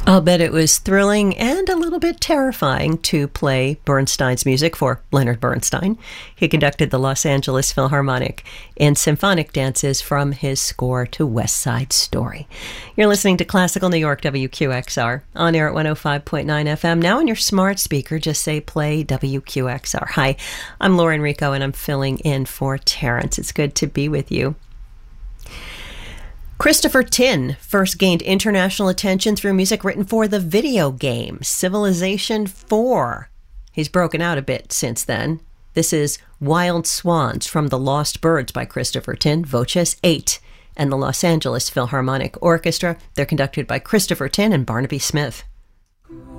I'll bet it was thrilling and a little bit terrifying to play Bernstein's music for Leonard Bernstein. He conducted the Los Angeles Philharmonic in symphonic dances from his score to West Side Story. You're listening to Classical New York, WQXR, on air at 105.9 FM. Now on your smart speaker, just say play WQXR. Hi, I'm Lauren Rico, and I'm filling in for Terrence. It's good to be with you. Christopher Tin first gained international attention through music written for the video game Civilization 4. He's broken out a bit since then. This is Wild Swans from The Lost Birds by Christopher Tin, Voces 8, and the Los Angeles Philharmonic Orchestra. They're conducted by Christopher Tin and Barnaby Smith.